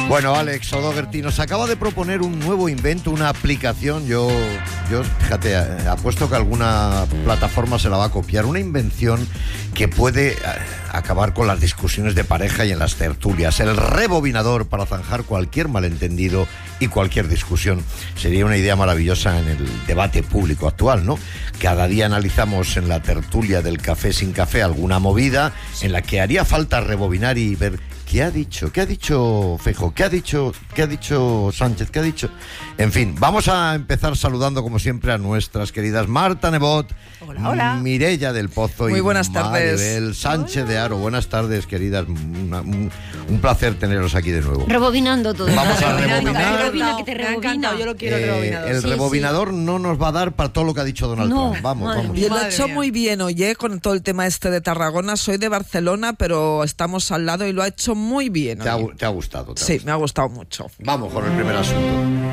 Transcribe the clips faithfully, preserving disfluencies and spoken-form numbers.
Bueno, Alex O'Doherty nos acaba de proponer un nuevo invento, una aplicación. Yo, yo, fíjate, apuesto que alguna plataforma se la va a copiar. Una invención que puede acabar con las discusiones de pareja y en las tertulias. El rebobinador para zanjar cualquier malentendido y cualquier discusión. Sería una idea maravillosa en el debate público actual, ¿no? Cada día analizamos en la tertulia del Café sin Café alguna movida en la que haría falta rebobinar y ver qué ha dicho, qué ha dicho Feijóo, qué ha dicho, qué ha dicho Sánchez, qué ha dicho. En fin, vamos a empezar saludando como siempre a nuestras queridas Marta Nebot, hola, hola. Mireia del Pozo Muy y buenas tardes. Maribel Sánchez hola. de Haro. Buenas tardes, queridas. Una, un, un placer teneros aquí de nuevo. Rebobinando todo. Vamos a rebobinar. Rebobina, que te rebobina. Yo lo quiero eh, rebobinador. El sí, rebobinador sí. no nos va a dar para todo lo que ha dicho Donald no, Trump. Vamos, vamos. Y él lo ha Madre hecho mía. muy bien, oye, con todo el tema este de Tarragona. Soy de Barcelona, pero estamos al lado y lo ha hecho muy bien. Te ha, oye. te ha gustado. Te ha Sí, gustado. me ha gustado mucho. Vamos con el primer asunto.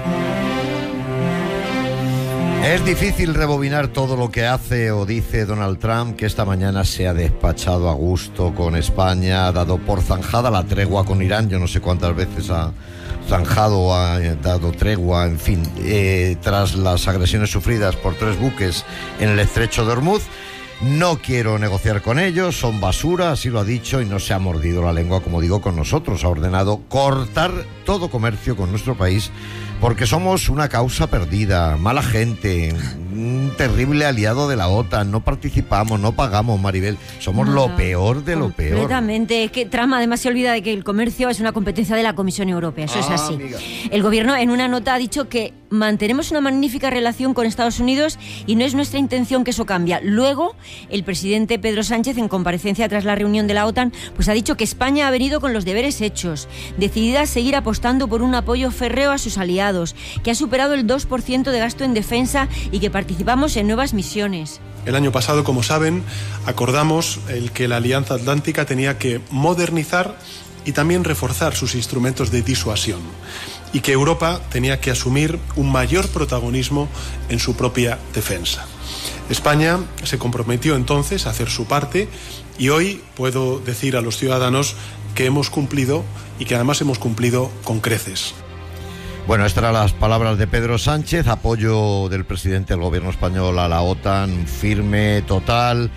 Es difícil rebobinar todo lo que hace o dice Donald Trump, que esta mañana se ha despachado a gusto con España, ha dado por zanjada la tregua con Irán. Yo no sé cuántas veces ha zanjado o ha dado tregua, en fin, eh, tras las agresiones sufridas por tres buques en el estrecho de Hormuz. No quiero negociar con ellos, son basura, así lo ha dicho, y no se ha mordido la lengua, como digo, con nosotros. Ha ordenado cortar todo comercio con nuestro país porque somos una causa perdida, mala gente, un terrible aliado de la OTAN, no participamos, no pagamos, Maribel, somos Nada, lo peor de lo peor. Completamente. Es que Trump además se olvida de que el comercio es una competencia de la Comisión Europea, eso Ah, es así. amiga. El gobierno en una nota ha dicho que mantenemos una magnífica relación con Estados Unidos y no es nuestra intención que eso cambie. Luego, el presidente Pedro Sánchez, en comparecencia tras la reunión de la OTAN, pues ha dicho que España ha venido con los deberes hechos, decidida a seguir apostando por un apoyo férreo a sus aliados, que ha superado el dos por ciento de gasto en defensa y que participamos en nuevas misiones. El año pasado, como saben, acordamos el que la Alianza Atlántica tenía que modernizar y también reforzar sus instrumentos de disuasión, y que Europa tenía que asumir un mayor protagonismo en su propia defensa. España se comprometió entonces a hacer su parte y hoy puedo decir a los ciudadanos que hemos cumplido y que además hemos cumplido con creces. Bueno, estas eran las palabras de Pedro Sánchez, apoyo del presidente del gobierno español a la OTAN, firme, total.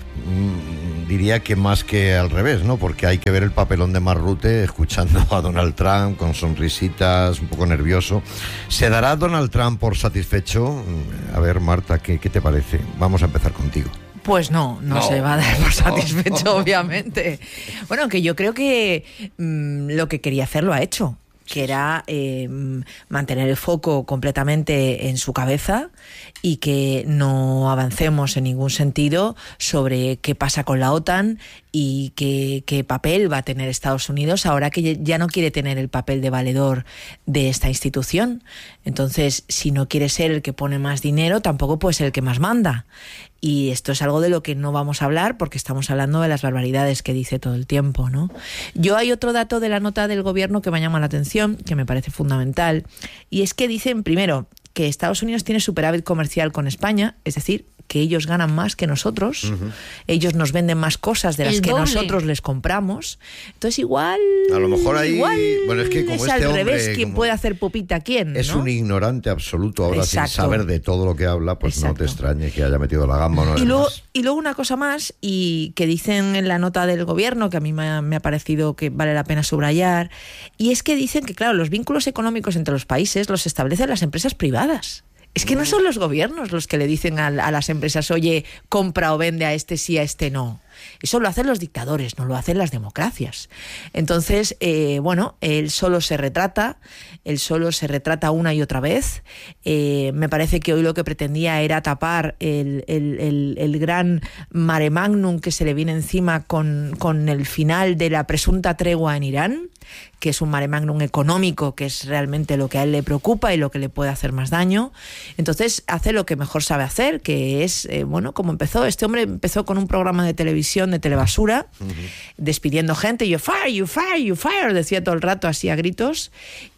Mm, diría que más que al revés, ¿no? Porque hay que ver el papelón de Mark Rutte escuchando a Donald Trump con sonrisitas, un poco nervioso. ¿Se dará Donald Trump por satisfecho? A ver, Marta, ¿qué, qué te parece? Vamos a empezar contigo. Pues no, no, No, se va a dar por no, satisfecho, no. obviamente. Bueno, que yo creo que mmm, lo que quería hacer lo ha hecho, que era eh, mantener el foco completamente en su cabeza y que no avancemos en ningún sentido sobre qué pasa con la OTAN y qué, qué papel va a tener Estados Unidos ahora que ya no quiere tener el papel de valedor de esta institución. Entonces, si no quiere ser el que pone más dinero, tampoco puede ser el que más manda. Y esto es algo de lo que no vamos a hablar porque estamos hablando de las barbaridades que dice todo el tiempo, ¿no? Yo hay otro dato de la nota del gobierno que me llama la atención, que me parece fundamental, y es que dicen, primero, que Estados Unidos tiene superávit comercial con España, es decir, que ellos ganan más que nosotros, uh-huh. Ellos nos venden más cosas de las El que doble. nosotros les compramos, entonces igual... A lo mejor ahí... Igual bueno, es que como es este al hombre, revés quién como puede hacer pupita a quién, es ¿no? un ignorante absoluto, ahora Exacto. sin saber de todo lo que habla, pues Exacto. no te extrañe que haya metido la gamba. ¿No? Y luego, Además. y luego una cosa más, y que dicen en la nota del gobierno, que a mí me ha, me ha parecido que vale la pena subrayar, y es que dicen que, claro, los vínculos económicos entre los países los establecen las empresas privadas. Es que no son los gobiernos los que le dicen a, a las empresas, oye, compra o vende a este sí, a este no. Eso lo hacen los dictadores, no lo hacen las democracias. Entonces, eh, bueno, él solo se retrata, él solo se retrata una y otra vez. Eh, me parece que hoy lo que pretendía era tapar el, el, el, el gran mare magnum que se le viene encima con, con el final de la presunta tregua en Irán, que es un mare magnum económico, que es realmente lo que a él le preocupa y lo que le puede hacer más daño. Entonces hace lo que mejor sabe hacer, que es, eh, bueno, como empezó, este hombre empezó con un programa de televisión, de telebasura, uh-huh. despidiendo gente, you fire, you fire, you fire, decía todo el rato así a gritos,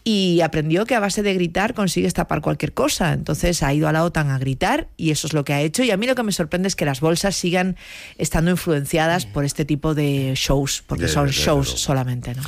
y aprendió que a base de gritar consigues tapar cualquier cosa. Entonces ha ido a la OTAN a gritar y eso es lo que ha hecho. Y a mí lo que me sorprende es que las bolsas sigan estando influenciadas por este tipo de shows, porque de, son de, shows de, de, solamente, ¿no? Eh,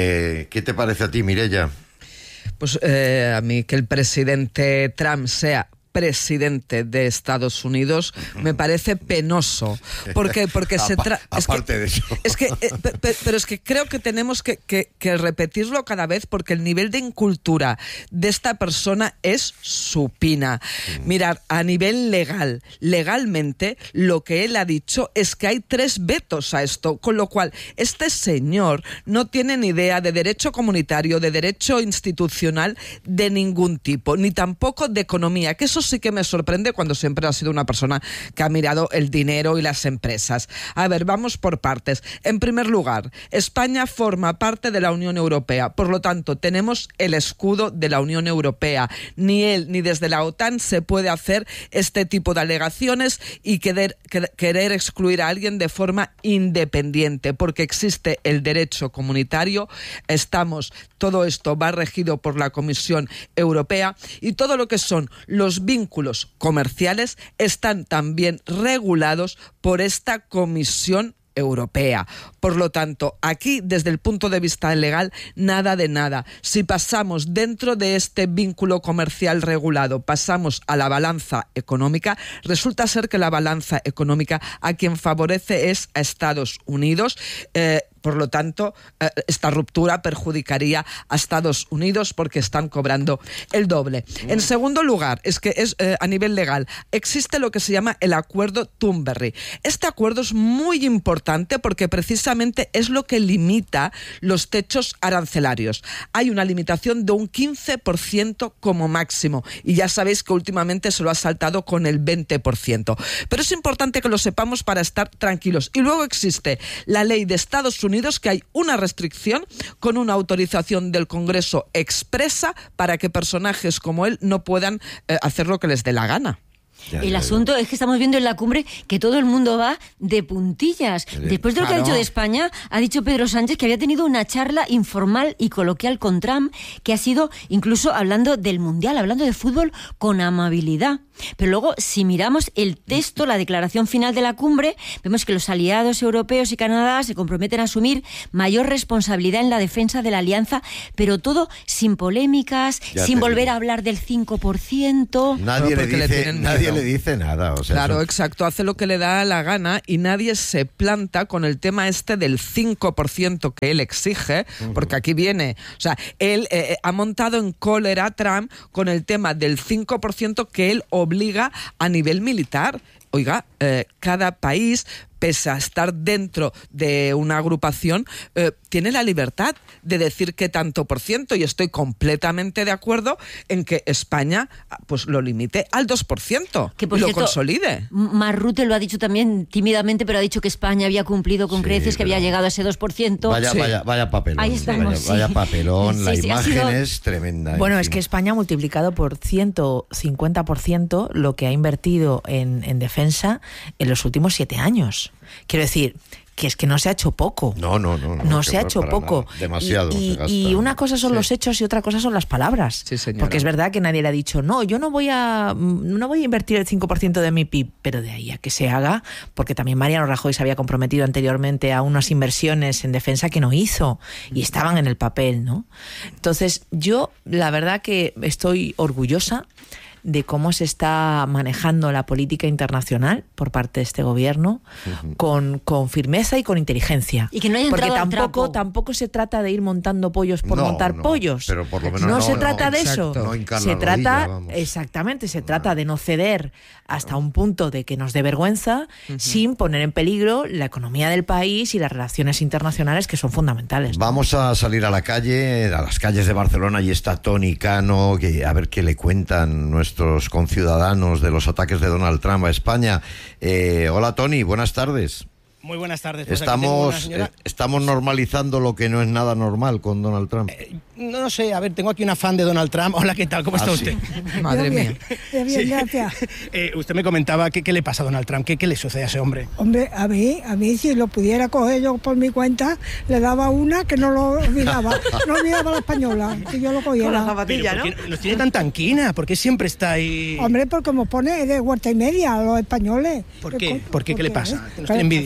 Eh, ¿Qué te parece a ti, Mireia? Pues eh, a mí que el presidente Trump sea presidente de Estados Unidos me parece penoso. ¿Por qué? Porque se trata... Aparte de eso. Es que, eh, pe, pe, pero es que creo que tenemos que, que, que repetirlo cada vez porque el nivel de incultura de esta persona es supina. Mm. Mirad, a nivel legal, legalmente, lo que él ha dicho es que hay tres vetos a esto, con lo cual este señor no tiene ni idea de derecho comunitario, de derecho institucional de ningún tipo, ni tampoco de economía, que eso sí que me sorprende cuando siempre ha sido una persona que ha mirado el dinero y las empresas. A ver, vamos por partes. En primer lugar, España forma parte de la Unión Europea, por lo tanto, tenemos el escudo de la Unión Europea. Ni él ni desde la OTAN se puede hacer este tipo de alegaciones y querer, querer excluir a alguien de forma independiente, porque existe el derecho comunitario, estamos, todo esto va regido por la Comisión Europea y todo lo que son los vínculos comerciales están también regulados por esta Comisión Europea. Por lo tanto, aquí, desde el punto de vista legal, nada de nada. Si pasamos dentro de este vínculo comercial regulado, pasamos a la balanza económica, resulta ser que la balanza económica a quien favorece es a Estados Unidos. Eh, Por lo tanto, eh, esta ruptura perjudicaría a Estados Unidos porque están cobrando el doble. Mm. En segundo lugar, es que es eh, a nivel legal, existe lo que se llama el acuerdo Thunberg. Este acuerdo es muy importante porque precisamente es lo que limita los techos arancelarios. Hay una limitación de un quince por ciento como máximo y ya sabéis que últimamente se lo ha saltado con el veinte por ciento. Pero es importante que lo sepamos para estar tranquilos. Y luego existe la ley de Estados Unidos Unidos, que hay una restricción con una autorización del Congreso expresa para que personajes como él no puedan eh, hacer lo que les dé la gana. Ya, el ya, asunto ya. es que estamos viendo en la cumbre que todo el mundo va de puntillas. Después de lo claro. que ha dicho de España, ha dicho Pedro Sánchez que había tenido una charla informal y coloquial con Trump, que ha sido incluso hablando del Mundial, hablando de fútbol con amabilidad. Pero luego, si miramos el texto, la declaración final de la cumbre, vemos que los aliados europeos y Canadá se comprometen a asumir mayor responsabilidad en la defensa de la alianza, pero todo sin polémicas, ya sin volver digo. a hablar del cinco por ciento. Nadie, le, dice, le, nadie le dice nada. O sea, claro, eso... exacto, hace lo que le da la gana y nadie se planta con el tema este del cinco por ciento que él exige, uh-huh. porque aquí viene, o sea, él eh, ha montado en cólera a Trump con el tema del cinco por ciento que él obliga a nivel militar. Oiga, eh, cada país, pese a estar dentro de una agrupación, eh, tiene la libertad de decir qué tanto por ciento, y estoy completamente de acuerdo en que España pues lo limite al dos por ciento que por y cierto, lo consolide. Mark Rutte lo ha dicho también tímidamente, pero ha dicho que España había cumplido con sí, creces, que había llegado a ese dos por ciento. Vaya, sí. vaya, vaya papelón. Ahí estamos, vaya, sí. vaya papelón, sí, la sí, imagen sido... es tremenda. Bueno, en es fin. que España ha multiplicado por ciento cincuenta por ciento lo que ha invertido en, en defensa en los últimos siete años. Quiero decir, que es que no se ha hecho poco. No, no, no. No, no se ha hecho poco. Nada. Demasiado. Y, y, y una cosa son sí. los hechos y otra cosa son las palabras. Sí, señora. Porque es verdad que nadie le ha dicho, no, yo no voy a no voy a invertir el cinco por ciento de mi P I B, pero de ahí a que se haga, porque también Mariano Rajoy se había comprometido anteriormente a unas inversiones en defensa que no hizo y estaban en el papel, ¿no? Entonces, yo la verdad que estoy orgullosa de cómo se está manejando la política internacional por parte de este gobierno, uh-huh. con, con firmeza y con inteligencia. Y que no haya Porque entrado tampoco, al trapo. tampoco se trata de ir montando pollos por no, montar no, pollos. Pero por lo menos no, no se no, trata no, de exacto. eso. No se trata, rodilla, exactamente, se no. trata de no ceder hasta un punto de que nos dé vergüenza, uh-huh. sin poner en peligro la economía del país y las relaciones internacionales que son fundamentales. Vamos a salir a la calle, a las calles de Barcelona, y está Toni Cano, que a ver qué le cuentan nuestros conciudadanos de los ataques de Donald Trump a España. Eh, hola Toni, buenas tardes. Muy buenas tardes. Pues estamos, señora... eh, estamos normalizando lo que no es nada normal con Donald Trump. Eh, no, no sé, a ver, tengo aquí una fan de Donald Trump. Hola, ¿qué tal? ¿Cómo está ah, usted? Sí. Madre bien, mía. Bien, bien, gracias. eh, usted me comentaba que, qué le pasa a Donald Trump, qué, qué le sucede a ese hombre. Hombre, a mí, a mí si lo pudiera coger yo por mi cuenta, le daba una que no lo olvidaba. No olvidaba la española, que yo lo cogiera. Con la zapatilla, ¿no? ¿Por qué nos tiene tan tanquina? ¿Por qué siempre está ahí? Hombre, porque como pone de huerta y media a los españoles. ¿Por qué? ¿Por qué? ¿Qué le pasa? ¿Que nos pero, tiene envidia?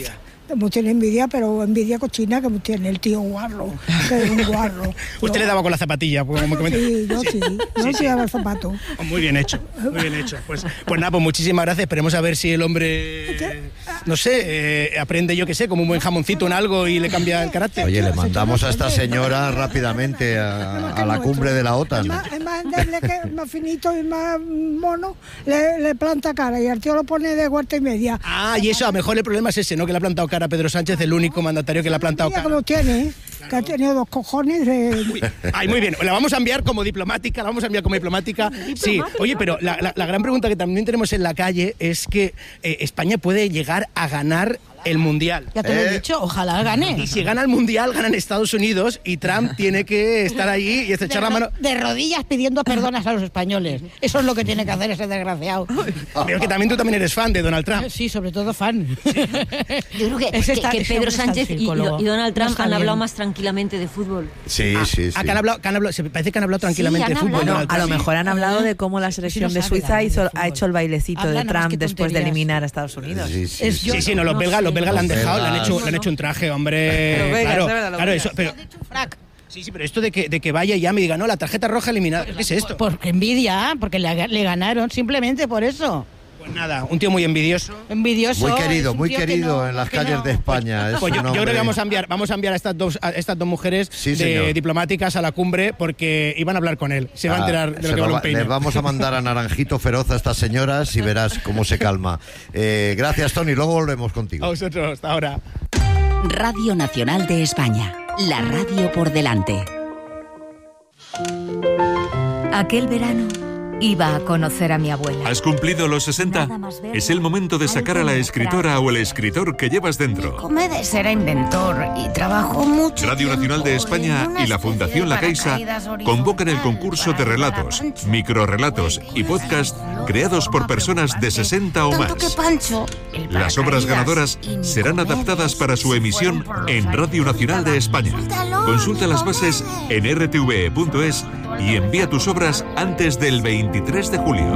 Me tiene envidia, pero envidia cochina que me tiene el tío guarro, que es un guarro. Usted yo, le daba con la zapatilla, pues, como comenta. Sí, yo sí, yo sí, sí daba el zapato. Muy bien hecho, muy bien hecho. Pues, pues nada, pues muchísimas gracias. Esperemos a ver si el hombre, no sé, eh, aprende, yo qué sé, como un buen jamoncito en algo y le cambia el carácter. Oye, le mandamos a esta señora rápidamente a, a la cumbre de la OTAN. Es más, es más endeble, que es más finito y más mono, le, le planta cara y el tío lo pone de cuarta y media. Ah, y eso, a lo mejor el problema es ese, ¿no? Que le ha plantado cara a Pedro Sánchez, el único mandatario que le ha plantado Mira cara. cómo tiene, claro. Que ha tenido dos cojones de... Uy, ay, muy bien, la vamos a enviar como diplomática, la vamos a enviar como diplomática. Sí, oye, pero la, la, la gran pregunta que también tenemos en la calle es que eh, España puede llegar a ganar el Mundial. Ya te lo he Eh. dicho, ojalá gane. Y si gana el Mundial, ganan Estados Unidos y Trump tiene que estar allí y estrechar la mano. De rodillas pidiendo perdonas a los españoles. Eso es lo que tiene que hacer ese desgraciado. Veo que también tú también eres fan de Donald Trump. Sí, sobre todo fan. Yo creo que, Ese que- está- que ese Pedro hombre está Sánchez en y, y- psicólogo. y Donald No Trump está han bien. hablado más tranquilamente de fútbol. Sí, sí, sí. Ah, que han hablado, que han hablado, se parece que han hablado tranquilamente Sí, de han fútbol. hablado. Donald A lo Trump. mejor han hablado de Ah, cómo la selección no de sabe Suiza nada de hizo, fútbol. ha hecho el bailecito Habla de nada más Trump que después de tonterías. eliminar a Estados Unidos. Sí, sí, Es sí. yo- Sí, sí, no, los No belgas, los sé. belgas le han Los dejado, le han belgas. hecho, le han hecho un traje, hombre. Los belgas, claro, de verdad, los claro, belgas. eso, pero, Frac. sí, sí, pero esto de que, de que vaya y ya me diga, no, la tarjeta roja eliminada, ¿qué es esto? Porque envidia, porque le, le ganaron, simplemente por eso. Pues nada, un tío muy envidioso. Envidioso. Muy es querido, un muy tío que querido no- en las que calles no- de España. Es Pues yo, un yo creo hombre- que vamos a enviar, vamos a enviar a estas dos, a estas dos mujeres Sí, de señor. diplomáticas a la cumbre porque iban a hablar con él. Se va a Ah, enterar de se lo que lo vale va- un peine. Les vamos a mandar a Naranjito Feroz a estas señoras y verás cómo se calma. Eh, gracias, Tony. Luego volvemos contigo. A vosotros, hasta ahora. Radio Nacional de España, la radio por delante. Aquel verano iba a conocer a mi abuela. ¿Has cumplido los sesenta? Es el momento de sacar a la escritora o el escritor que llevas dentro. Comedes era inventor y trabajó mucho. Radio Nacional de España y la Fundación La Caixa convocan el concurso de relatos, microrrelatos y podcast creados por personas de sesenta o más. Tanto que Pancho, el Las obras paracaídas ganadoras y serán Nicomedes adaptadas para su emisión en Radio Nacional de España. Consulta las bases en r t v e punto es y envía tus obras antes del veintitrés de julio.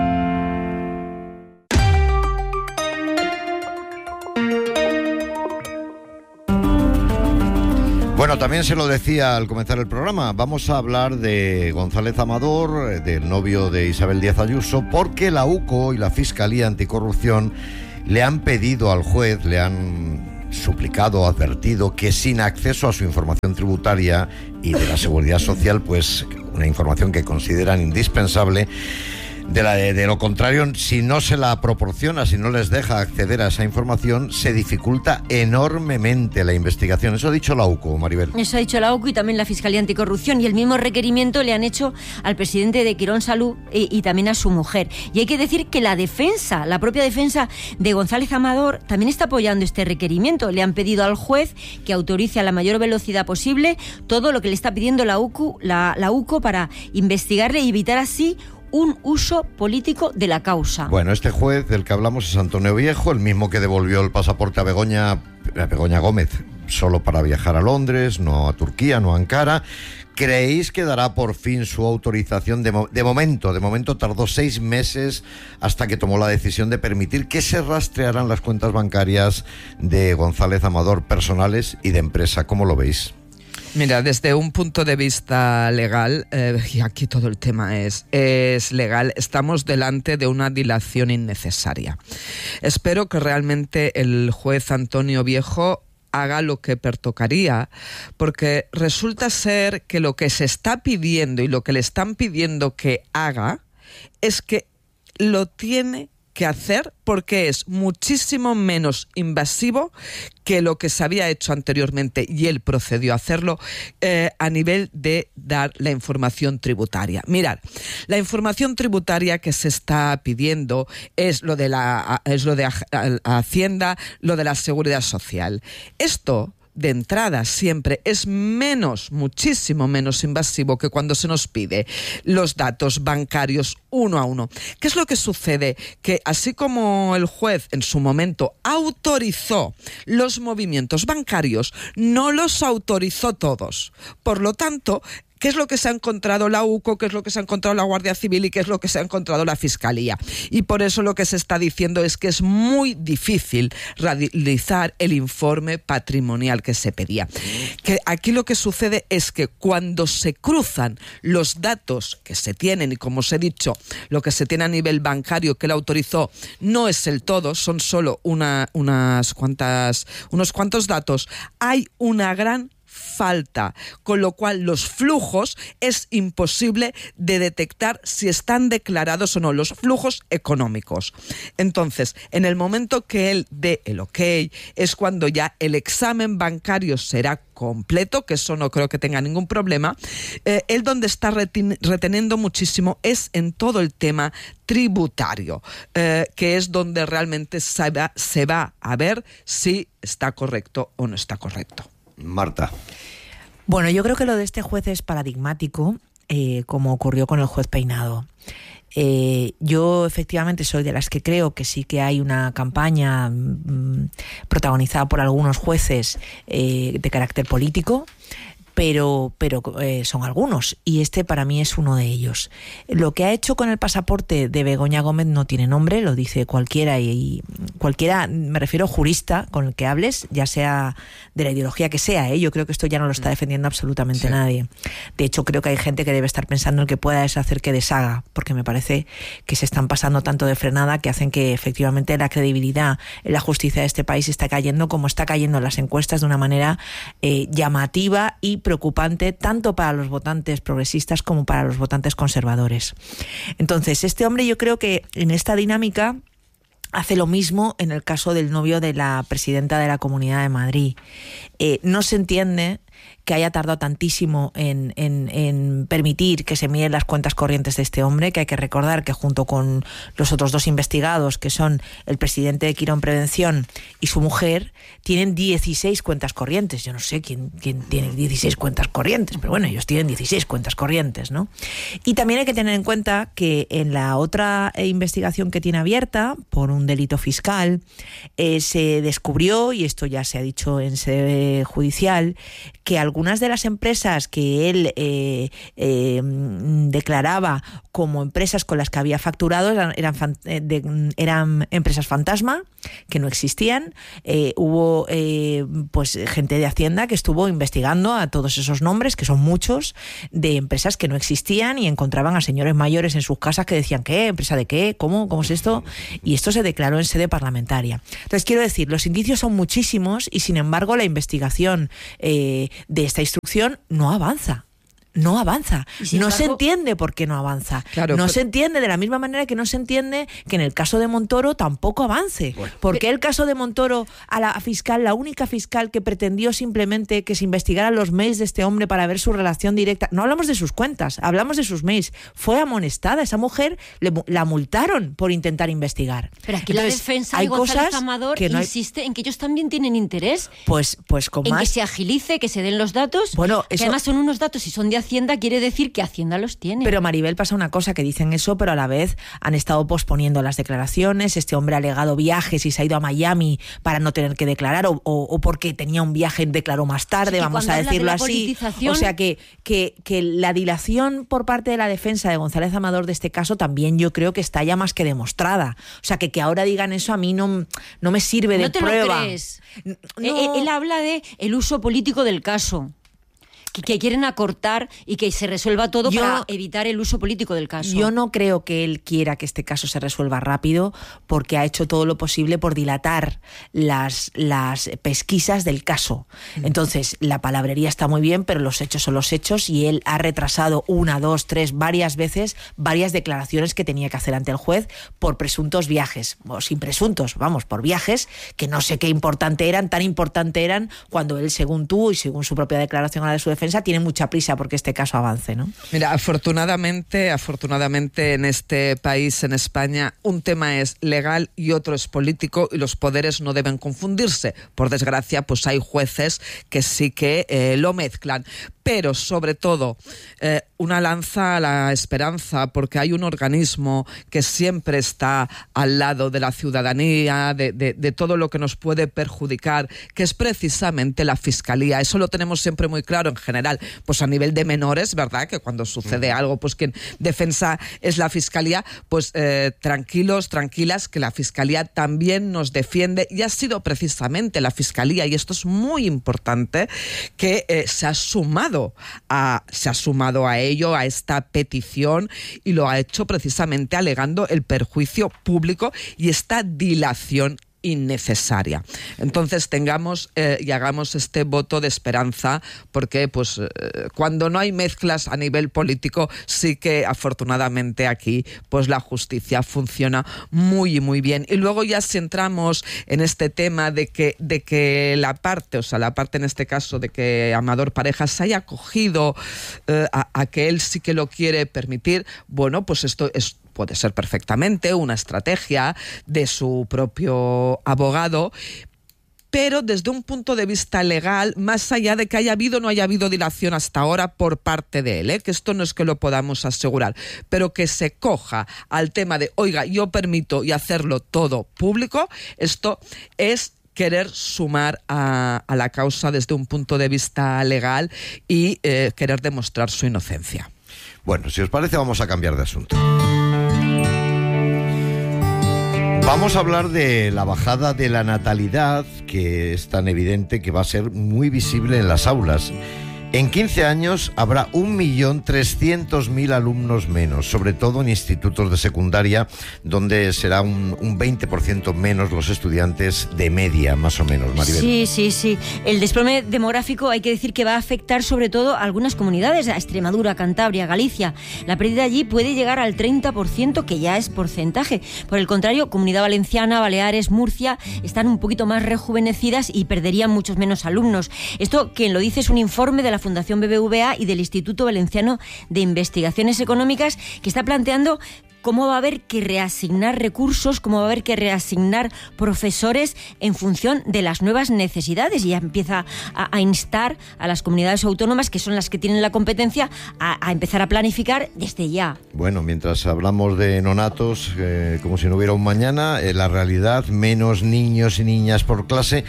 Bueno, también se lo decía al comenzar el programa, vamos a hablar de González Amador, del novio de Isabel Díaz Ayuso, porque la U C O y la Fiscalía Anticorrupción le han pedido al juez, le han suplicado, advertido que sin acceso a su información tributaria y de la seguridad social, pues una información que consideran indispensable, de, la, de, de lo contrario, si no se la proporciona, si no les deja acceder a esa información, se dificulta enormemente la investigación. Eso ha dicho la U C O, Maribel. Eso ha dicho la U C O y también la Fiscalía Anticorrupción, y el mismo requerimiento le han hecho al presidente de Quirón Salud y, y también a su mujer. Y hay que decir que la defensa, la propia defensa de González Amador también está apoyando este requerimiento. Le han pedido al juez que autorice a la mayor velocidad posible todo lo que le está pidiendo la U C O, la, la U C O para investigarle y evitar así un uso político de la causa. Bueno, este juez del que hablamos es Antonio Viejo, el mismo que devolvió el pasaporte a Begoña, a Begoña Gómez, solo para viajar a Londres, no a Turquía, no a Ankara. ¿Creéis que dará por fin su autorización? De, mo- de momento, de momento tardó seis meses hasta que tomó la decisión de permitir que se rastrearan las cuentas bancarias de González Amador, personales y de empresa. ¿Cómo lo veis? Mira, desde un punto de vista legal, eh, y aquí todo el tema es, es legal, estamos delante de una dilación innecesaria. Espero que realmente el juez Antonio Viejo haga lo que pertocaría, porque resulta ser que lo que se está pidiendo y lo que le están pidiendo que haga es que lo tiene que hacer porque es muchísimo menos invasivo que lo que se había hecho anteriormente, y él procedió a hacerlo eh, a nivel de dar la información tributaria. Mirad, la información tributaria que se está pidiendo es lo de la es lo de Hacienda, lo de la Seguridad Social. Esto, de entrada, siempre es menos, muchísimo menos invasivo que cuando se nos pide los datos bancarios uno a uno. ¿Qué es lo que sucede? Que así como el juez en su momento autorizó los movimientos bancarios, no los autorizó todos. Por lo tanto, ¿Qué es lo que se ha encontrado la U C O? ¿Qué es lo que se ha encontrado la Guardia Civil? ¿Y qué es lo que se ha encontrado la Fiscalía? Y por eso lo que se está diciendo es que es muy difícil realizar el informe patrimonial que se pedía. Que aquí lo que sucede es que cuando se cruzan los datos que se tienen, y como os he dicho, lo que se tiene a nivel bancario que él autorizó no es el todo, son solo una, unas cuantas, unos cuantos datos, hay una gran falta, con lo cual los flujos es imposible de detectar si están declarados o no, los flujos económicos. Entonces, en el momento que él dé el ok, es cuando ya el examen bancario será completo, que eso no creo que tenga ningún problema. Eh, él donde está retin- reteniendo muchísimo es en todo el tema tributario, eh, que es donde realmente se va, se va a ver si está correcto o no está correcto. Marta. Bueno, yo creo que lo de este juez es paradigmático, eh, como ocurrió con el juez Peinado. Eh, yo efectivamente soy de las que creo que sí que hay una campaña mmm, protagonizada por algunos jueces eh, de carácter político, pero, pero eh, son algunos, y este para mí es uno de ellos. Lo que ha hecho con el pasaporte de Begoña Gómez no tiene nombre, lo dice cualquiera, y, y cualquiera, me refiero jurista con el que hables, ya sea de la ideología que sea, ¿eh? Yo creo que esto ya no lo está defendiendo absolutamente sí. nadie. De hecho, creo que hay gente que debe estar pensando en que pueda deshacer que deshaga, porque me parece que se están pasando tanto de frenada que hacen que efectivamente la credibilidad en la justicia de este país está cayendo como está cayendo en las encuestas de una manera eh, llamativa y preocupante tanto para los votantes progresistas como para los votantes conservadores. Entonces, este hombre yo creo que en esta dinámica hace lo mismo en el caso del novio de la presidenta de la Comunidad de Madrid. Eh, no se entiende que haya tardado tantísimo en, en, en permitir que se miren las cuentas corrientes de este hombre, que hay que recordar que junto con los otros dos investigados, que son el presidente de Quirón Prevención y su mujer, tienen dieciséis cuentas corrientes. Yo no sé quién, quién tiene dieciséis cuentas corrientes, pero bueno, ellos tienen dieciséis cuentas corrientes, ¿no? Y también hay que tener en cuenta que en la otra investigación que tiene abierta por un delito fiscal, eh, se descubrió, y esto ya se ha dicho en sede judicial, que algunas de las empresas que él eh, eh, declaraba como empresas con las que había facturado eran, eran, de, eran empresas fantasma, que no existían. Eh, hubo eh, pues gente de Hacienda que estuvo investigando a todos esos nombres, que son muchos, de empresas que no existían, y encontraban a señores mayores en sus casas que decían, ¿qué? ¿Empresa de qué? ¿Cómo? ¿Cómo es esto? Y esto se declaró en sede parlamentaria. Entonces, quiero decir, los indicios son muchísimos y, sin embargo, la investigación eh, de esta instrucción no avanza. No avanza. No embargo, se entiende por qué no avanza. Claro, no pero... se entiende de la misma manera que no se entiende que en el caso de Montoro tampoco avance. Bueno. ¿Por qué el caso de Montoro, a la fiscal, la única fiscal que pretendió simplemente que se investigaran los mails de este hombre para ver su relación directa? No hablamos de sus cuentas, hablamos de sus mails. Fue amonestada. Esa mujer le, la multaron por intentar investigar. Pero aquí Entonces, la defensa hay de González cosas Amador que no hay... insiste en que ellos también tienen interés pues, pues con en más... que se agilice, que se den los datos. Bueno, que eso... además son unos datos y son de Hacienda, quiere decir que Hacienda los tiene. Pero, Maribel, pasa una cosa, que dicen eso, pero a la vez han estado posponiendo las declaraciones. Este hombre ha alegado viajes y se ha ido a Miami para no tener que declarar, o, o, o porque tenía un viaje y declaró más tarde, sí, vamos a decirlo de así. O sea que, que, que la dilación por parte de la defensa de González Amador de este caso también yo creo que está ya más que demostrada. O sea que que ahora digan eso a mí no, no me sirve de ¿No te prueba. Lo crees? No. Él, él habla de el uso político del caso. Que, que quieren acortar y que se resuelva todo yo, para evitar el uso político del caso. Yo no creo que él quiera que este caso se resuelva rápido, porque ha hecho todo lo posible por dilatar las, las pesquisas del caso. Entonces, la palabrería está muy bien, pero los hechos son los hechos, y él ha retrasado una, dos, tres, varias veces, varias declaraciones que tenía que hacer ante el juez por presuntos viajes, o sin presuntos, vamos, por viajes que no sé qué importante eran, tan importante eran, cuando él, según tú y según su propia declaración a la de su defensa, tiene mucha prisa porque este caso avance, ¿no? Mira, afortunadamente, afortunadamente en este país, en España, un tema es legal y otro es político, y los poderes no deben confundirse. Por desgracia, pues hay jueces que sí que eh, lo mezclan. Pero, sobre todo, eh, una lanza a la esperanza, porque hay un organismo que siempre está al lado de la ciudadanía, de, de, de todo lo que nos puede perjudicar, que es precisamente la Fiscalía. Eso lo tenemos siempre muy claro en general, pues a nivel de menores, ¿verdad? Que cuando sucede algo, pues quien defensa es la Fiscalía, pues eh, tranquilos, tranquilas, que la Fiscalía también nos defiende, y ha sido precisamente la Fiscalía, y esto es muy importante, que eh, se ha sumado a, se ha sumado a ello, a esta petición, y lo ha hecho precisamente alegando el perjuicio público y esta dilación innecesaria. Entonces tengamos eh, y hagamos este voto de esperanza, porque pues eh, cuando no hay mezclas a nivel político, sí que afortunadamente aquí pues la justicia funciona muy muy bien. Y luego ya si entramos en este tema de que de que la parte, o sea la parte en este caso de que Amador Parejas se haya acogido eh, a, a que él sí que lo quiere permitir, bueno, pues esto es puede ser perfectamente una estrategia de su propio abogado, pero desde un punto de vista legal, más allá de que haya habido o no haya habido dilación hasta ahora por parte de él, ¿eh? Que esto no es que lo podamos asegurar, pero que se coja al tema de, oiga, yo permito y hacerlo todo público, esto es querer sumar a, a la causa desde un punto de vista legal y eh, querer demostrar su inocencia. Bueno, si os parece, vamos a cambiar de asunto. Vamos a hablar de la bajada de la natalidad, que es tan evidente que va a ser muy visible en las aulas. En quince años habrá un millón trescientos mil alumnos menos, sobre todo en institutos de secundaria, donde será un, un veinte por ciento menos los estudiantes de media, más o menos, Maribel. Sí, sí, sí. El desplome demográfico hay que decir que va a afectar sobre todo a algunas comunidades, a Extremadura, Cantabria, Galicia. La pérdida allí puede llegar al treinta por ciento, que ya es porcentaje. Por el contrario, Comunidad Valenciana, Baleares, Murcia están un poquito más rejuvenecidas y perderían muchos menos alumnos. Esto, quien lo dice, es un informe de la Fundación B B V A y del Instituto Valenciano de Investigaciones Económicas, que está planteando cómo va a haber que reasignar recursos, cómo va a haber que reasignar profesores en función de las nuevas necesidades, y ya empieza a, a instar a las comunidades autónomas, que son las que tienen la competencia, a, a empezar a planificar desde ya. Bueno, mientras hablamos de nonatos, eh, como si no hubiera un mañana, eh, la realidad, menos niños y niñas por clase.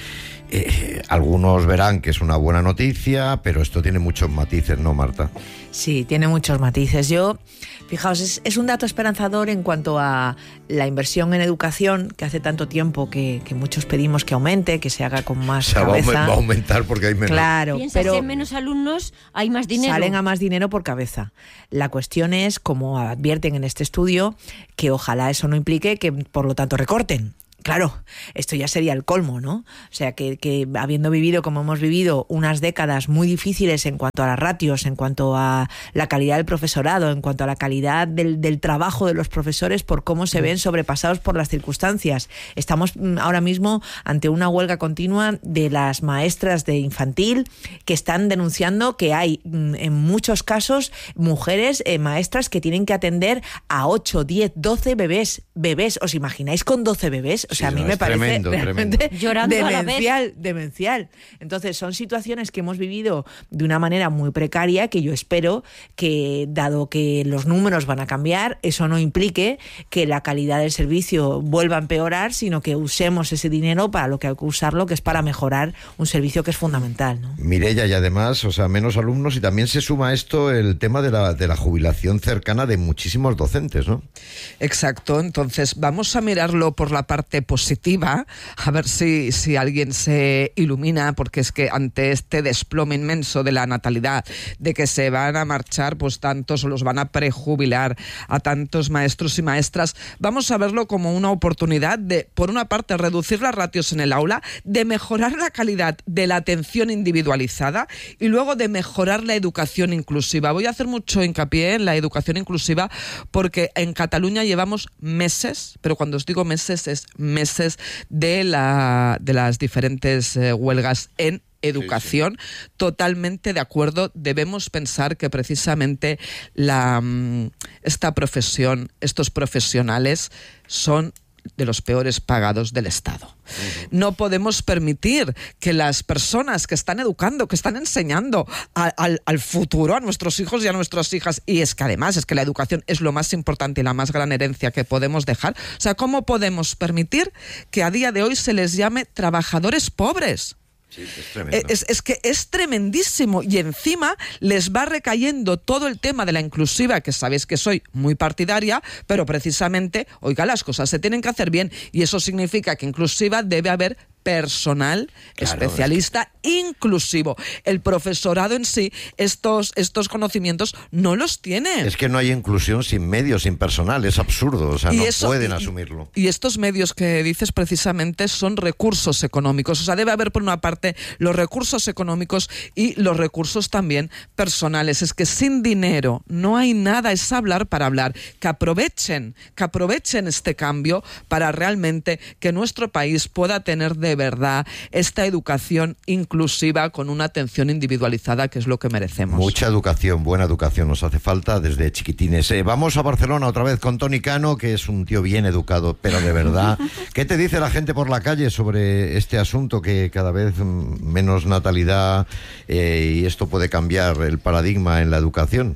Eh, algunos verán que es una buena noticia, pero esto tiene muchos matices, ¿no, Marta? Sí, tiene muchos matices. Yo, fijaos, es, es un dato esperanzador en cuanto a la inversión en educación, que hace tanto tiempo que, que muchos pedimos que aumente, que se haga con más o sea, cabeza. Va a aumentar porque hay menos. Claro, Piensa, pero si hay menos alumnos, hay más dinero. Salen a más dinero por cabeza. La cuestión es, como advierten en este estudio, que ojalá eso no implique que, por lo tanto, recorten. Claro, esto ya sería el colmo, ¿no? O sea, que, que habiendo vivido, como hemos vivido, unas décadas muy difíciles en cuanto a las ratios, en cuanto a la calidad del profesorado, en cuanto a la calidad del, del trabajo de los profesores, por cómo se ven sobrepasados por las circunstancias. Estamos ahora mismo ante una huelga continua de las maestras de infantil, que están denunciando que hay, en muchos casos, mujeres eh, maestras que tienen que atender a ocho, diez, doce bebés. Bebés, ¿os imagináis con doce bebés? O sea, sí, a mí no, me parece tremendo, realmente Llorando demencial, a la vez. demencial. Entonces, son situaciones que hemos vivido de una manera muy precaria, que yo espero que, dado que los números van a cambiar, eso no implique que la calidad del servicio vuelva a empeorar, sino que usemos ese dinero para lo que hay que usarlo, que es para mejorar un servicio que es fundamental, ¿no? Mireia, y además, o sea, menos alumnos, y también se suma a esto el tema de la, de la jubilación cercana de muchísimos docentes, ¿no? Exacto. Entonces, vamos a mirarlo por la parte positiva, a ver si, si alguien se ilumina, porque es que ante este desplome inmenso de la natalidad, de que se van a marchar pues tantos, o los van a prejubilar a tantos maestros y maestras, vamos a verlo como una oportunidad de, por una parte, reducir las ratios en el aula, de mejorar la calidad de la atención individualizada y luego de mejorar la educación inclusiva. Voy a hacer mucho hincapié en la educación inclusiva, porque en Cataluña llevamos meses, pero cuando os digo meses es meses de, la, de las diferentes eh, huelgas en educación. Sí, sí. Totalmente de acuerdo. Debemos pensar que precisamente la, esta profesión, estos profesionales son de los peores pagados del Estado. Uh-huh. No podemos permitir que las personas que están educando, que están enseñando a, al, al futuro, a nuestros hijos y a nuestras hijas, y es que además es que la educación es lo más importante y la más gran herencia que podemos dejar. O sea, ¿cómo podemos permitir que a día de hoy se les llame trabajadores pobres? Sí, es tremendo. Es, es que es tremendísimo, y encima les va recayendo todo el tema de la inclusiva, que sabéis que soy muy partidaria, pero precisamente, oiga, las cosas se tienen que hacer bien, y eso significa que inclusiva debe haber personal claro, especialista es que... inclusivo. El profesorado en sí, estos, estos conocimientos no los tiene. Es que no hay inclusión sin medios, sin personal, es absurdo, o sea, y no eso, pueden y, asumirlo. Y estos medios que dices precisamente son recursos económicos, o sea, debe haber por una parte los recursos económicos y los recursos también personales. Es que sin dinero no hay nada, es hablar para hablar. Que aprovechen, que aprovechen este cambio para realmente que nuestro país pueda tener de de verdad esta educación inclusiva con una atención individualizada, que es lo que merecemos. Mucha educación, buena educación nos hace falta desde chiquitines. Eh, vamos a Barcelona otra vez con Toni Cano, que es un tío bien educado, pero de verdad. ¿Qué te dice la gente por la calle sobre este asunto, que cada vez menos natalidad eh, y esto puede cambiar el paradigma en la educación?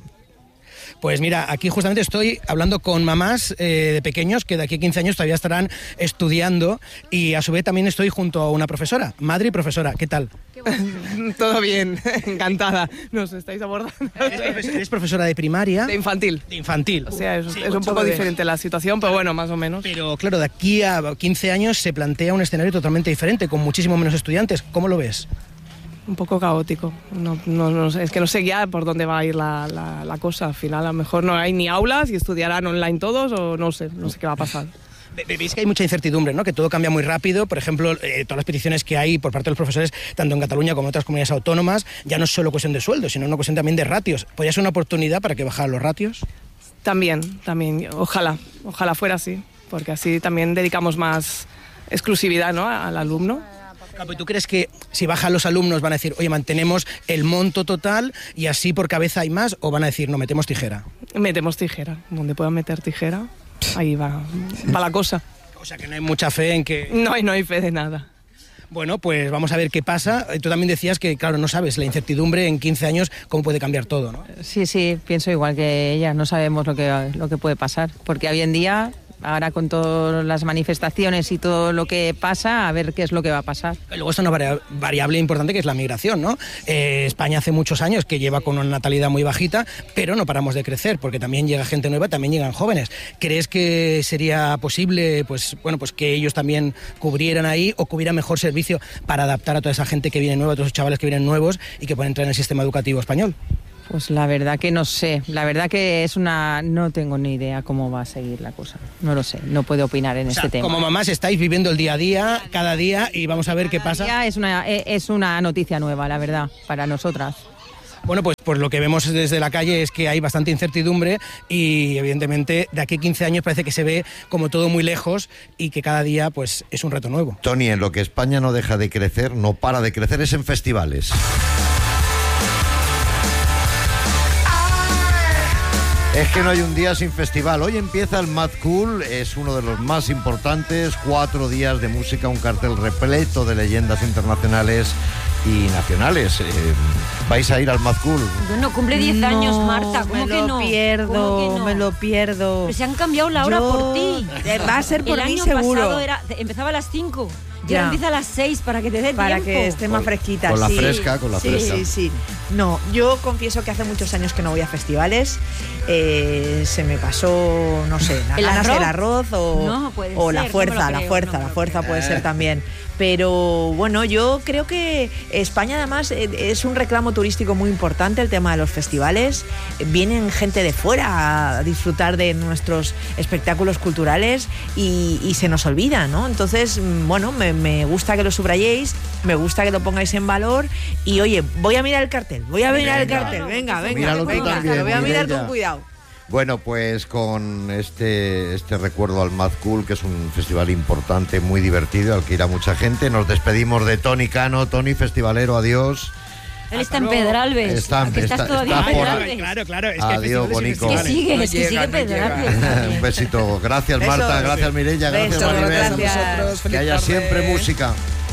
Pues mira, aquí justamente estoy hablando con mamás eh, de pequeños que de aquí a quince años todavía estarán estudiando, y a su vez también estoy junto a una profesora, madre y profesora. ¿Qué tal? Qué bueno. Todo bien, encantada. Nos estáis abordando. ¿Eres, ¿Eres profesora de primaria? De infantil. De infantil. O sea, es, sí, es un poco de... diferente la situación, pero bueno, más o menos. Pero claro, de aquí a quince años se plantea un escenario totalmente diferente, con muchísimo menos estudiantes. ¿Cómo lo ves? Un poco caótico. No, no, no sé, es que no sé ya por dónde va a ir la, la, la cosa. Al final a lo mejor no hay ni aulas y estudiarán online todos, o no sé, no sé qué va a pasar. Veis que hay mucha incertidumbre, ¿no? Que todo cambia muy rápido. Por ejemplo, eh, todas las peticiones que hay por parte de los profesores, tanto en Cataluña como en otras comunidades autónomas, ya no es solo cuestión de sueldo, sino una cuestión también de ratios. ¿Podría ser una oportunidad para que bajaran los ratios? También, también. Ojalá, ojalá fuera así, porque así también dedicamos más exclusividad, ¿no?, al alumno. ¿Y tú crees que si bajan los alumnos van a decir, oye, mantenemos el monto total y así por cabeza hay más, o van a decir, no, metemos tijera? Metemos tijera. Donde puedan meter tijera, ahí va, va la cosa. O sea que no hay mucha fe en que... No hay, no hay fe de nada. Bueno, pues vamos a ver qué pasa. Tú también decías que, claro, no sabes la incertidumbre en quince años, cómo puede cambiar todo, ¿no? Sí, sí, pienso igual que ella. No sabemos lo que, lo que puede pasar, porque hoy en día... Ahora con todas las manifestaciones y todo lo que pasa, a ver qué es lo que va a pasar. Luego está una variable importante, que es la migración, ¿no? Eh, España hace muchos años que lleva con una natalidad muy bajita, pero no paramos de crecer, porque también llega gente nueva, también llegan jóvenes. ¿Crees que sería posible, pues, bueno, pues que ellos también cubrieran ahí, o que hubiera mejor servicio para adaptar a toda esa gente que viene nueva, a todos esos chavales que vienen nuevos y que pueden entrar en el sistema educativo español? Pues la verdad que no sé, la verdad que es una... no tengo ni idea cómo va a seguir la cosa, no lo sé, no puedo opinar en o este sea, tema. Como mamás estáis viviendo el día a día, cada día, y vamos a ver cada qué pasa. Día es una, es una noticia nueva, la verdad, para nosotras. Bueno, pues, pues lo que vemos desde la calle es que hay bastante incertidumbre y evidentemente de aquí a quince años parece que se ve como todo muy lejos y que cada día pues es un reto nuevo. Toni, en lo que España no deja de crecer, no para de crecer, es en festivales. Es que no hay un día sin festival. Hoy empieza el Mad Cool, es uno de los más importantes, cuatro días de música, un cartel repleto de leyendas internacionales y nacionales. Eh, ¿Vais a ir al Mad Cool? Bueno, cumple diez no, años, Marta, ¿cómo me que lo no? Pierdo, ¿Cómo que no? Me lo pierdo. Pero se han cambiado la hora Yo... por ti. Va a ser por el mí año seguro. Pasado era, empezaba a las cinco. Y Ya. ahora empieza a las seis para que te dé Para tiempo. que esté más Con- fresquita. con la sí. fresca, con la sí, fresca. Sí, sí, No, yo confieso que hace muchos años que no voy a festivales. Eh, se me pasó, no sé, las ¿El ganas arroz? del arroz o, No, puede o ser, la no fuerza, me lo la creo, fuerza, no me la lo fuerza creo. puede ser también. Pero bueno, yo creo que España además eh, es un reclamo turístico muy importante el tema de los festivales. Vienen gente de fuera a disfrutar de nuestros espectáculos culturales y, y se nos olvida, ¿no? Entonces, mm, bueno, me, me gusta que lo subrayéis, me gusta que lo pongáis en valor y oye, voy a mirar el cartel, voy a mirar el Venga. cartel, venga, venga, Míralo tú venga, también, lo voy a mirar Mireia. con cuidado. Bueno, pues con este, este recuerdo al Mad Cool, que es un festival importante, muy divertido, al que irá mucha gente, nos despedimos de Toni Cano. Toni, festivalero, adiós. Él está en Pedralbes. Está, que estás está- todavía está en por- Pedralbes. Claro, claro. Es que hay Adiós, festivales y Bonico. Que festivales. sigue, No es que llega, sigue no llega. Pedralbes. Un besito. Gracias, Besos. Marta. Gracias, Mireia. Gracias, Besos, Maribel. gracias. Vosotros, Que feliz haya tarde. siempre música.